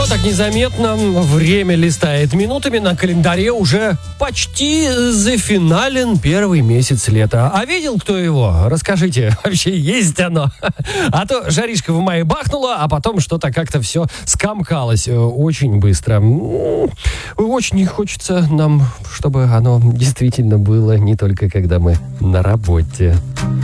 Вот так незаметно время листает минутами. На календаре уже почти зафинален первый месяц лета. А видел кто его? Расскажите, вообще есть оно? А то жаришка в мае бахнула, а потом что-то как-то все скомкалось очень быстро. Очень хочется нам, чтобы оно действительно было не только когда мы на работе.